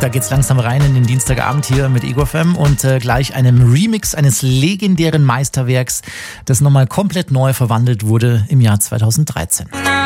Da geht's langsam rein in den Dienstagabend hier mit Ego FM und gleich einem Remix eines legendären Meisterwerks, das nochmal komplett neu verwandelt wurde im Jahr 2013.